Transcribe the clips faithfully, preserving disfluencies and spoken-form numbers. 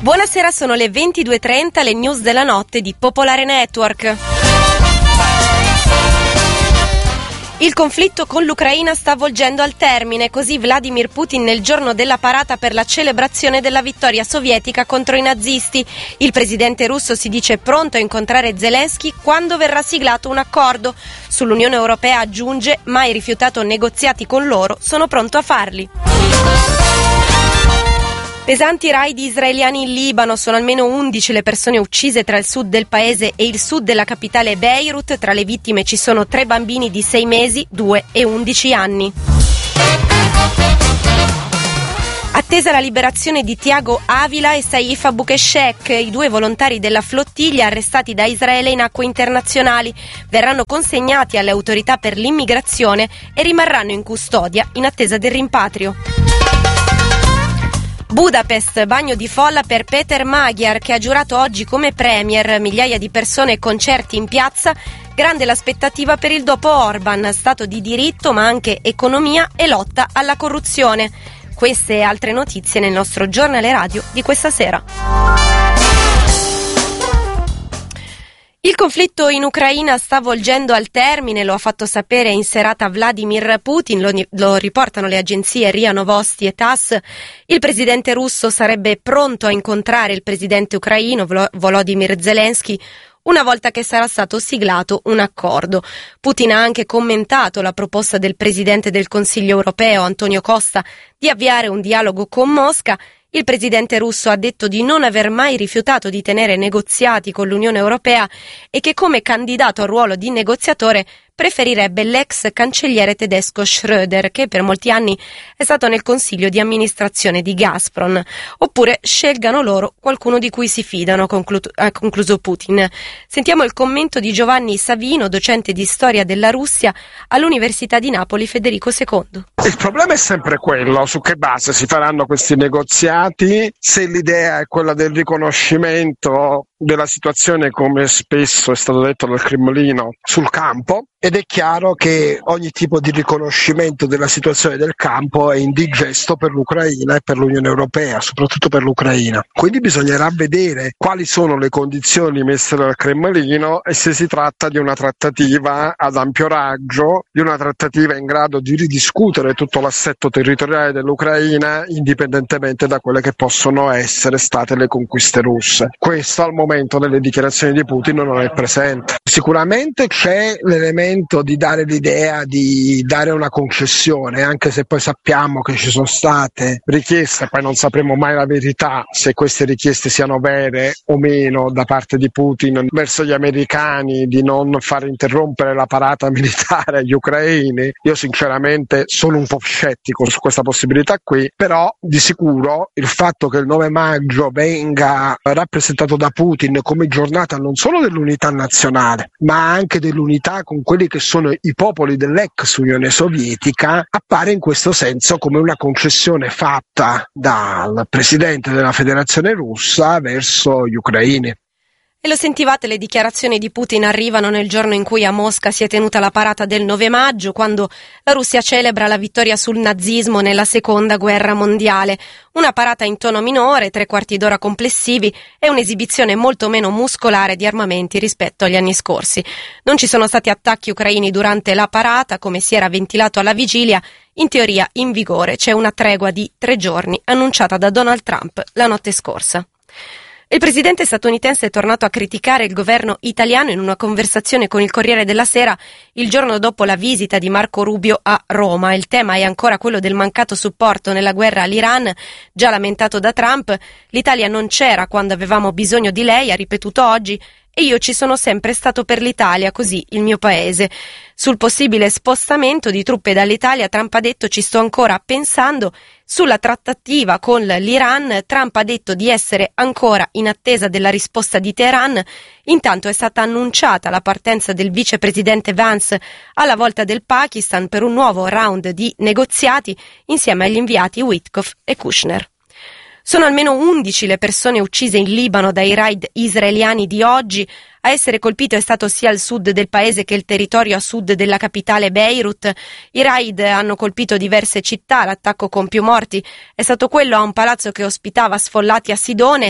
Buonasera, sono le ventidue e trenta, le news della notte di Popolare Network. Il conflitto con l'Ucraina sta avvolgendo al termine, così Vladimir Putin nel giorno della parata per la celebrazione della vittoria sovietica contro i nazisti. Il presidente russo si dice pronto a incontrare Zelensky quando verrà siglato un accordo. Sull'Unione Europea aggiunge: mai rifiutato negoziati con loro, sono pronto a farli. Pesanti raid israeliani in Libano, sono almeno undici le persone uccise tra il sud del paese e il sud della capitale Beirut. Tra le vittime ci sono tre bambini di sei mesi, due e undici anni. Attesa la liberazione di Thiago Avila e Saif Abukeshek, i due volontari della flottiglia arrestati da Israele in acque internazionali, verranno consegnati alle autorità per l'immigrazione e rimarranno in custodia in attesa del rimpatrio. Budapest, bagno di folla per Peter Magyar, che ha giurato oggi come premier, migliaia di persone e concerti in piazza, grande l'aspettativa per il dopo Orban, stato di diritto ma anche economia e lotta alla corruzione. Queste e altre notizie nel nostro giornale radio di questa sera. Il conflitto in Ucraina sta volgendo al termine, lo ha fatto sapere in serata Vladimir Putin, lo, lo riportano le agenzie R I A Novosti e TASS. Il presidente russo sarebbe pronto a incontrare il presidente ucraino Volodymyr Zelensky una volta che sarà stato siglato un accordo. Putin ha anche commentato la proposta del presidente del Consiglio europeo Antonio Costa di avviare un dialogo con Mosca. Il presidente russo ha detto di non aver mai rifiutato di tenere negoziati con l'Unione Europea e che come candidato al ruolo di negoziatore preferirebbe l'ex cancelliere tedesco Schröder, che per molti anni è stato nel consiglio di amministrazione di Gazprom. Oppure scelgano loro qualcuno di cui si fidano, conclu- ha concluso Putin. Sentiamo il commento di Giovanni Savino, docente di storia della Russia all'Università di Napoli Federico secondo. Il problema è sempre quello: su che base si faranno questi negoziati, se l'idea è quella del riconoscimento della situazione, come spesso è stato detto dal Cremlino, sul campo. Ed è chiaro che ogni tipo di riconoscimento della situazione del campo è indigesto per l'Ucraina e per l'Unione Europea, soprattutto per l'Ucraina. Quindi bisognerà vedere quali sono le condizioni messe dal Cremlino e se si tratta di una trattativa ad ampio raggio, di una trattativa in grado di ridiscutere tutto l'assetto territoriale dell'Ucraina indipendentemente da quelle che possono essere state le conquiste russe. Questo al momento nelle dichiarazioni di Putin non è presente. Sicuramente c'è l'elemento di dare l'idea di dare una concessione, anche se poi sappiamo che ci sono state richieste, poi non sapremo mai la verità se queste richieste siano vere o meno da parte di Putin verso gli americani, di non far interrompere la parata militare agli ucraini. Io sinceramente sono un po' scettico su questa possibilità qui, però di sicuro il fatto che il nove maggio venga rappresentato da Putin come giornata non solo dell'unità nazionale, ma anche dell'unità con quelli che sono i popoli dell'ex Unione Sovietica, appare in questo senso come una concessione fatta dal presidente della Federazione Russa verso gli ucraini. E lo sentivate, le dichiarazioni di Putin arrivano nel giorno in cui a Mosca si è tenuta la parata del nove maggio, quando la Russia celebra la vittoria sul nazismo nella seconda guerra mondiale. Una parata in tono minore, tre quarti d'ora complessivi e un'esibizione molto meno muscolare di armamenti rispetto agli anni scorsi. Non ci sono stati attacchi ucraini durante la parata, come si era ventilato alla vigilia. In teoria in vigore c'è una tregua di tre giorni annunciata da Donald Trump la notte scorsa. Il presidente statunitense è tornato a criticare il governo italiano in una conversazione con il Corriere della Sera il giorno dopo la visita di Marco Rubio a Roma. Il tema è ancora quello del mancato supporto nella guerra all'Iran, già lamentato da Trump. L'Italia non c'era quando avevamo bisogno di lei, ha ripetuto oggi, e io ci sono sempre stato per l'Italia, così il mio paese. Sul possibile spostamento di truppe dall'Italia, Trump ha detto: ci sto ancora pensando. Sulla trattativa con l'Iran, Trump ha detto di essere ancora in attesa della risposta di Teheran. Intanto è stata annunciata la partenza del vicepresidente Vance alla volta del Pakistan per un nuovo round di negoziati insieme agli inviati Witkoff e Kushner. Sono almeno undici le persone uccise in Libano dai raid israeliani di oggi. A essere colpito è stato sia il sud del paese che il territorio a sud della capitale Beirut. I raid hanno colpito diverse città, l'attacco con più morti è stato quello a un palazzo che ospitava sfollati a Sidone.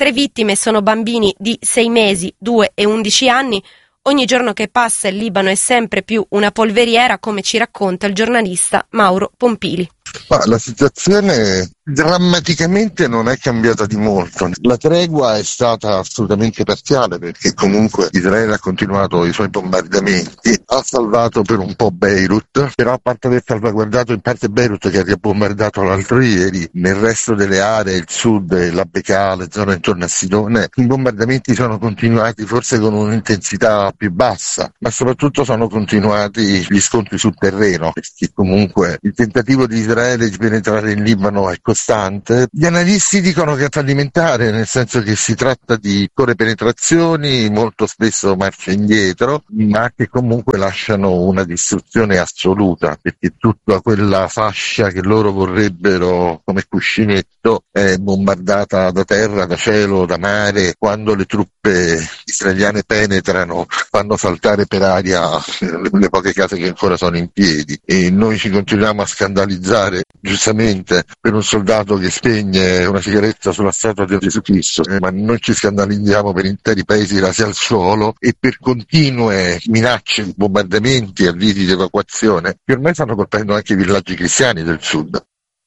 Tre vittime sono bambini di sei mesi, due e undici anni. Ogni giorno che passa il Libano è sempre più una polveriera, come ci racconta il giornalista Mauro Pompili. Ma la situazione drammaticamente non è cambiata di molto. La tregua è stata assolutamente parziale, perché comunque Israele ha continuato i suoi bombardamenti, ha salvato per un po' Beirut, però a parte aver salvaguardato in parte Beirut, che ha bombardato l'altro ieri, nel resto delle aree, il sud, la Bekaa, le zone intorno a Sidone, i bombardamenti sono continuati forse con un'intensità più bassa, ma soprattutto sono continuati gli scontri sul terreno, perché comunque il tentativo di Israele di penetrare in Libano è costante. Gli analisti dicono che è fallimentare, nel senso che si tratta di piccole penetrazioni, molto spesso marcia indietro, ma che comunque lasciano una distruzione assoluta, perché tutta quella fascia che loro vorrebbero come cuscinetto è bombardata da terra, da cielo, da mare. Quando le truppe israeliane penetrano, fanno saltare per aria le poche case che ancora sono in piedi, e noi ci continuiamo a scandalizzare giustamente per un soldato che spegne una sigaretta sulla statua di Gesù Cristo, eh, ma noi ci scandalizziamo per interi paesi rasi al suolo e per continue minacce, bombardamenti, avvisi di evacuazione che ormai stanno colpendo anche i villaggi cristiani del sud.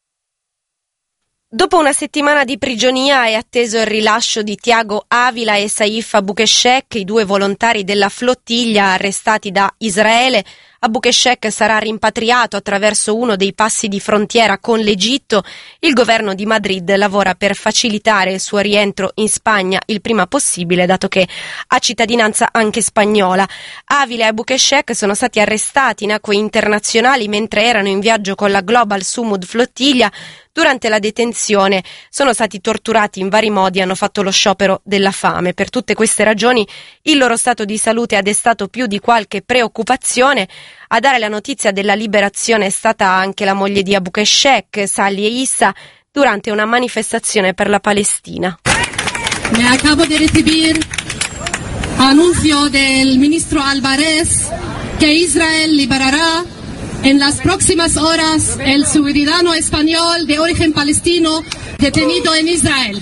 Dopo una settimana di prigionia è atteso il rilascio di Tiago Avila e Saif Abukeshek, i due volontari della flottiglia arrestati da Israele. Abukeshek sarà rimpatriato attraverso uno dei passi di frontiera con l'Egitto. Il governo di Madrid lavora per facilitare il suo rientro in Spagna il prima possibile, dato che ha cittadinanza anche spagnola. Avila e Abukeshek sono stati arrestati in acque internazionali mentre erano in viaggio con la Global Sumud flottiglia. Durante la detenzione sono stati torturati in vari modi e hanno fatto lo sciopero della fame. Per tutte queste ragioni il loro stato di salute ha destato più di qualche preoccupazione. A dare la notizia della liberazione è stata anche la moglie di Abukeshek, Sally Issa, durante una manifestazione per la Palestina. Me acabo de recibir anuncio del ministro Álvarez que Israel liberará en las próximas horas el ciudadano español de origen palestino detenido en Israel.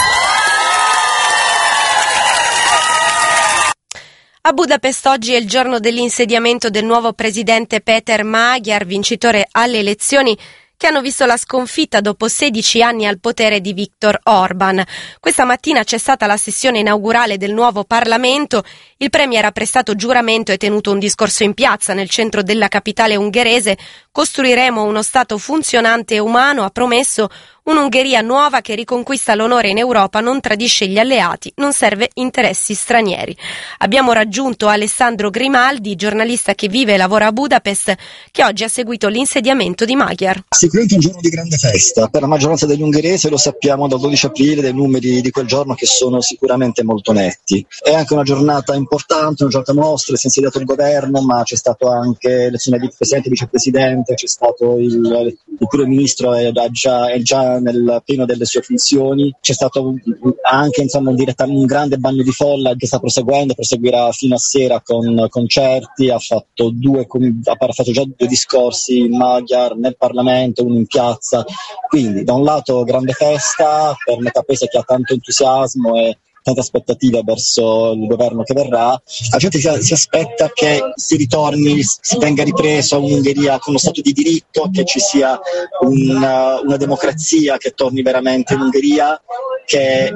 A Budapest oggi è il giorno dell'insediamento del nuovo presidente Péter Magyar, vincitore alle elezioni che hanno visto la sconfitta dopo sedici anni al potere di Viktor Orban. Questa mattina c'è stata la sessione inaugurale del nuovo Parlamento. Il premier ha prestato giuramento e tenuto un discorso in piazza nel centro della capitale ungherese. Costruiremo uno Stato funzionante e umano, ha promesso. Un'Ungheria nuova che riconquista l'onore in Europa, non tradisce gli alleati, non serve interessi stranieri. Abbiamo raggiunto Alessandro Grimaldi, giornalista che vive e lavora a Budapest, che oggi ha seguito l'insediamento di Magyar. Sicuramente un giorno di grande festa per la maggioranza degli ungheresi, lo sappiamo dal dodici aprile, dei numeri di quel giorno che sono sicuramente molto netti. È anche una giornata importante, una giornata nostra, si è insediato il governo, ma c'è stato anche l'elezione di presidente e vicepresidente, c'è stato il, il primo ministro è già, è già nel pieno delle sue funzioni, c'è stato anche insomma un, diretta, un grande bagno di folla che sta proseguendo, proseguirà fino a sera con concerti, ha fatto due ha fatto già due discorsi in Magyar nel Parlamento, uno in piazza, quindi da un lato grande festa per metà paese che ha tanto entusiasmo e tante aspettative verso il governo che verrà. La gente si, si aspetta che si ritorni, si venga ripreso a un'Ungheria con uno Stato di diritto, che ci sia una, una democrazia che torni veramente in Ungheria, che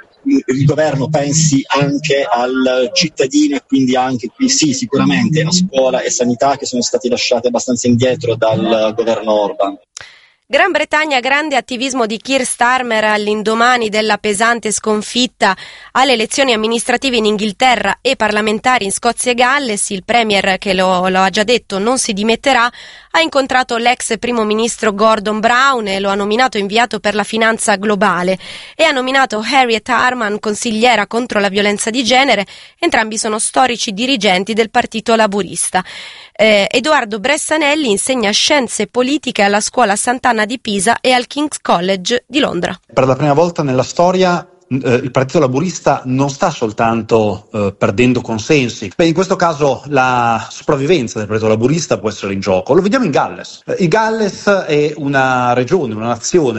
il governo pensi anche al cittadino e quindi anche qui sì, sicuramente a scuola e sanità che sono stati lasciati abbastanza indietro dal governo Orban. Gran Bretagna, grande attivismo di Keir Starmer all'indomani della pesante sconfitta alle elezioni amministrative in Inghilterra e parlamentari in Scozia e Galles. Il premier, che lo, lo ha già detto, non si dimetterà, ha incontrato l'ex primo ministro Gordon Brown e lo ha nominato inviato per la finanza globale e ha nominato Harriet Harman consigliera contro la violenza di genere. Entrambi sono storici dirigenti del Partito Laburista. Eh, Edoardo Bressanelli insegna scienze politiche alla scuola Sant'Anna di Pisa e al King's College di Londra. Per la prima volta nella storia eh, il Partito Laburista non sta soltanto eh, perdendo consensi. Beh, in questo caso la sopravvivenza del Partito Laburista può essere in gioco. Lo vediamo in Galles. Eh, il Galles è una regione, una nazione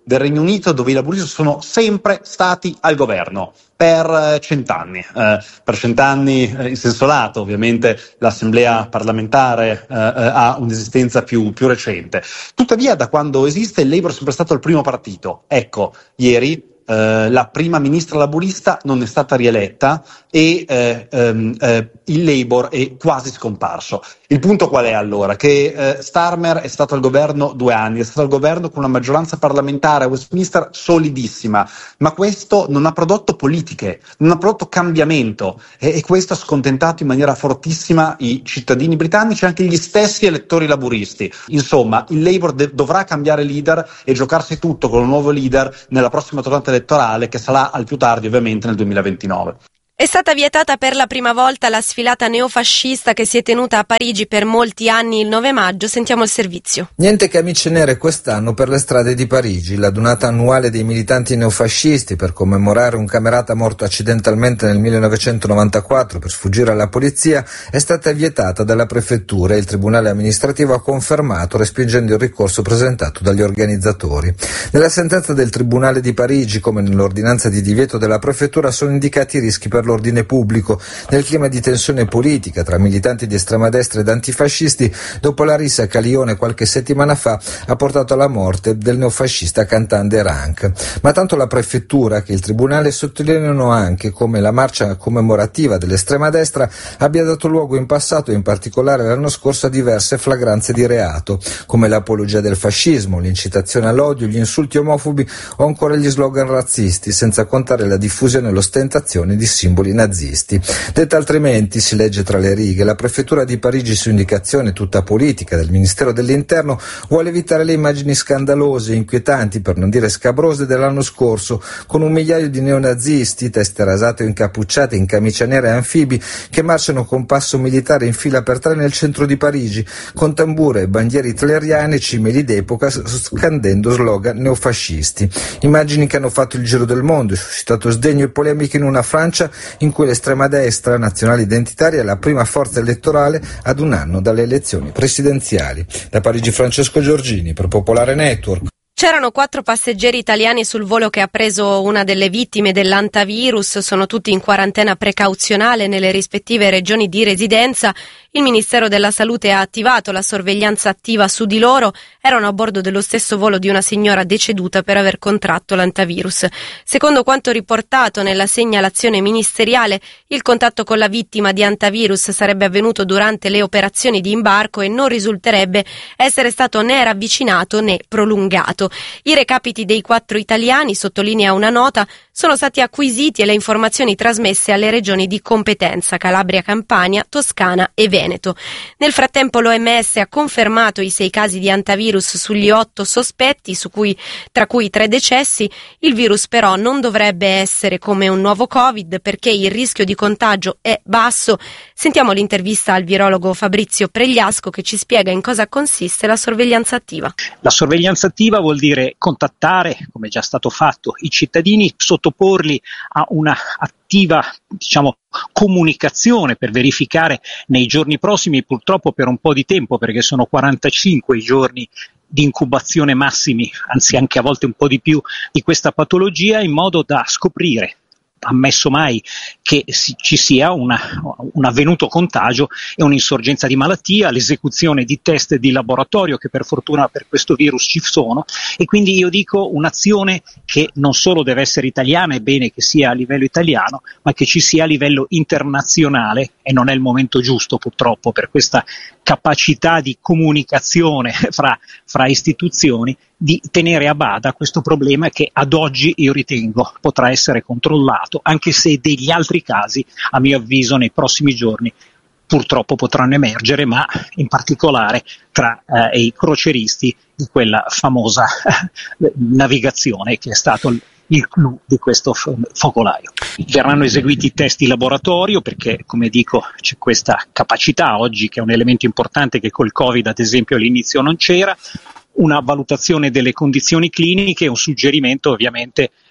del Regno Unito, dove i laburisti sono sempre stati al governo per cent'anni, eh, per cent'anni eh, in senso lato. Ovviamente l'assemblea parlamentare eh, ha un'esistenza più, più recente. Tuttavia, da quando esiste, il Labour è sempre stato il primo partito. Ecco, ieri Uh, la prima ministra laburista non è stata rieletta e uh, um, uh, il Labour è quasi scomparso. Il punto qual è allora? Che uh, Starmer è stato al governo due anni, è stato al governo con una maggioranza parlamentare a Westminster solidissima, ma questo non ha prodotto politiche, non ha prodotto cambiamento e, e questo ha scontentato in maniera fortissima i cittadini britannici e anche gli stessi elettori laburisti. Insomma, il Labour de- dovrà cambiare leader e giocarsi tutto con un nuovo leader nella prossima tornata elettorale, che sarà al più tardi ovviamente nel duemilaventinove. È stata vietata per la prima volta la sfilata neofascista che si è tenuta a Parigi per molti anni il nove maggio. Sentiamo il servizio. Niente camicie nere quest'anno per le strade di Parigi. La donata annuale dei militanti neofascisti per commemorare un camerata morto accidentalmente nel millenovecentonovantaquattro per sfuggire alla polizia è stata vietata dalla prefettura e il tribunale amministrativo ha confermato, respingendo il ricorso presentato dagli organizzatori. Nella sentenza del tribunale di Parigi, come nell'ordinanza di divieto della prefettura, sono indicati i rischi per l'ordine pubblico nel clima di tensione politica tra militanti di estrema destra ed antifascisti dopo la rissa che a Lione qualche settimana fa ha portato alla morte del neofascista Cantande Rank. Ma tanto la prefettura che il tribunale sottolineano anche come la marcia commemorativa dell'estrema destra abbia dato luogo in passato e in particolare l'anno scorso a diverse flagranze di reato come l'apologia del fascismo, l'incitazione all'odio, gli insulti omofobi o ancora gli slogan razzisti, senza contare la diffusione e l'ostentazione di simboli nazisti. Detta altrimenti, si legge tra le righe, la prefettura di Parigi, su indicazione tutta politica del Ministero dell'Interno, vuole evitare le immagini scandalose, inquietanti, per non dire scabrose, dell'anno scorso, con un migliaio di neonazisti, teste rasate o incappucciate in camicia nera e anfibi, che marciano con passo militare in fila per tre nel centro di Parigi, con tambure e bandiere hitleriane e cimeli d'epoca, scandendo slogan neofascisti. Immagini che hanno fatto il giro del mondo e suscitato sdegno e polemiche in una Francia in cui l'estrema destra nazionale identitaria è la prima forza elettorale ad un anno dalle elezioni presidenziali. Da Parigi Francesco Giorgini per Popolare Network. C'erano quattro passeggeri italiani sul volo che ha preso una delle vittime dell'antavirus, sono tutti in quarantena precauzionale nelle rispettive regioni di residenza. Il Ministero della Salute ha attivato la sorveglianza attiva su di loro, erano a bordo dello stesso volo di una signora deceduta per aver contratto l'antavirus. Secondo quanto riportato nella segnalazione ministeriale, il contatto con la vittima di antavirus sarebbe avvenuto durante le operazioni di imbarco e non risulterebbe essere stato né ravvicinato né prolungato. I recapiti dei quattro italiani, sottolinea una nota, sono stati acquisiti e le informazioni trasmesse alle regioni di competenza Calabria, Campania, Toscana e Veneto. Nel frattempo l'O M S ha confermato i sei casi di antavirus sugli otto sospetti, su cui, tra cui tre decessi. Il virus però non dovrebbe essere come un nuovo Covid perché il rischio di contagio è basso. Sentiamo l'intervista al virologo Fabrizio Pregliasco che ci spiega in cosa consiste la sorveglianza attiva. La sorveglianza attiva vuol dire contattare, come è già stato fatto, i cittadini, sottoporli a una attiva, diciamo, comunicazione per verificare nei giorni prossimi, purtroppo per un po' di tempo, perché sono quarantacinque i giorni di incubazione massimi, anzi anche a volte un po' di più, di questa patologia, in modo da scoprire, ammesso mai che si, ci sia una, un avvenuto contagio e un'insorgenza di malattia, l'esecuzione di test di laboratorio che per fortuna per questo virus ci sono, e quindi io dico un'azione che non solo deve essere italiana, è bene che sia a livello italiano, ma che ci sia a livello internazionale, e non è il momento giusto purtroppo per questa capacità di comunicazione fra, fra istituzioni, di tenere a bada questo problema che ad oggi io ritengo potrà essere controllato, anche se degli altri casi, a mio avviso, nei prossimi giorni purtroppo potranno emergere, ma in particolare tra eh, i crocieristi di quella famosa eh, navigazione che è stato il il clou di questo focolaio. Verranno eseguiti test di laboratorio perché, come dico, c'è questa capacità oggi, che è un elemento importante che col Covid ad esempio all'inizio non c'era, una valutazione delle condizioni cliniche, un suggerimento ovviamente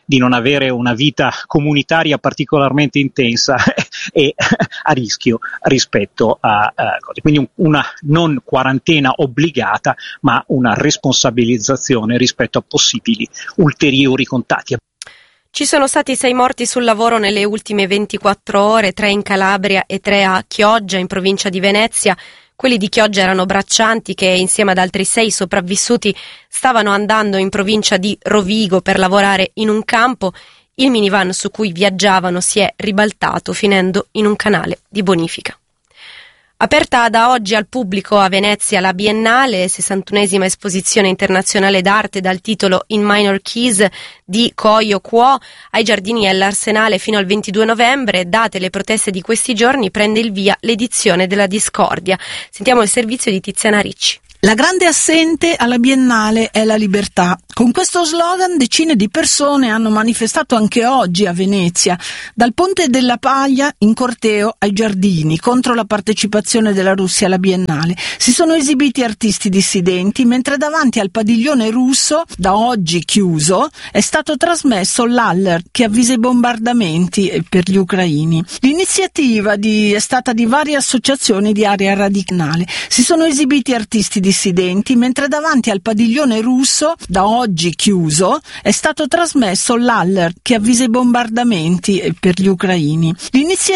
di non avere una vita comunitaria particolarmente intensa e a rischio rispetto a, a cose. Quindi un, una non quarantena obbligata, ma una responsabilizzazione rispetto a possibili ulteriori contatti. Ci sono stati sei morti sul lavoro nelle ultime ventiquattro ore, tre in Calabria e tre a Chioggia, in provincia di Venezia. Quelli di Chioggia erano braccianti che, insieme ad altri sei sopravvissuti, stavano andando in provincia di Rovigo per lavorare in un campo. Il minivan su cui viaggiavano si è ribaltato, finendo in un canale di bonifica. Aperta da oggi al pubblico a Venezia la Biennale, sessantunesima esposizione internazionale d'arte dal titolo In Minor Keys di Koyo Kuo, ai Giardini e all'Arsenale fino al ventidue novembre. Date le proteste di questi giorni, prende il via l'edizione della Discordia. Sentiamo il servizio di Tiziana Ricci. La grande assente alla Biennale è la libertà. Con questo slogan decine di persone hanno manifestato anche oggi a Venezia, dal Ponte della Paglia in corteo ai Giardini, contro la partecipazione della Russia alla Biennale. Si sono esibiti artisti dissidenti, mentre davanti al padiglione russo, da oggi chiuso, è stato trasmesso l'Alert che avvisa i bombardamenti per gli ucraini. L'iniziativa di, è stata di varie associazioni di area radicale. Si sono esibiti artisti dissidenti, mentre davanti al padiglione russo, da oggi chiuso, è stato trasmesso l'Alert che avvisa i bombardamenti per gli ucraini. L'iniziativa